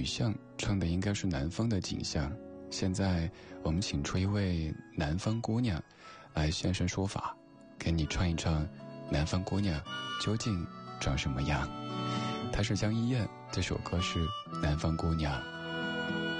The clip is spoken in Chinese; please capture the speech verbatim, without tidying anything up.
象，唱的应该是南方的景象。现在我们请出一位南方姑娘来现身说法，给你唱一唱南方姑娘究竟长什么样。她是江一燕，这首歌是南方姑娘。